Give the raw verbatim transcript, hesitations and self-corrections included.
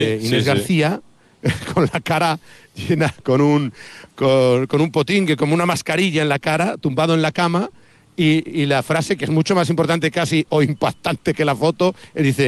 Eh, Sí, Inés sí. García, con la cara llena, con un, con, con un potín, que como una mascarilla en la cara, tumbado en la cama, y, y la frase, que es mucho más importante casi o impactante que la foto, él dice: